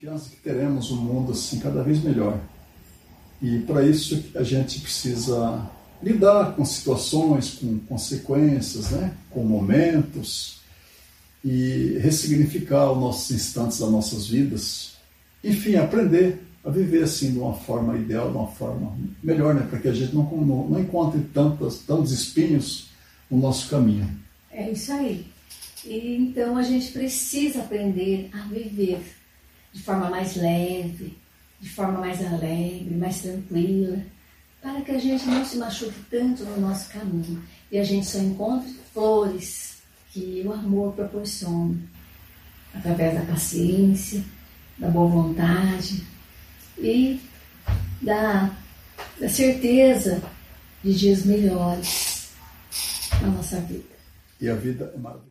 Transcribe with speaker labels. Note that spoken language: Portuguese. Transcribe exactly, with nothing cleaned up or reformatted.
Speaker 1: Confiança que teremos um mundo assim cada vez melhor. E para isso a gente precisa lidar com situações, com consequências, né? Com momentos, e ressignificar os nossos instantes das nossas vidas. Enfim, aprender a viver assim de uma forma ideal, de uma forma melhor, né? Para que a gente não, não, não encontre tantos, tantos espinhos no nosso caminho.
Speaker 2: É isso aí. E, então a gente precisa aprender a viver de forma mais leve, de forma mais alegre, mais tranquila, para que a gente não se machuque tanto no nosso caminho e a gente só encontre flores que o amor proporciona, através da paciência, da boa vontade e da, da certeza de dias melhores na nossa vida.
Speaker 1: E a vida é maravilhosa.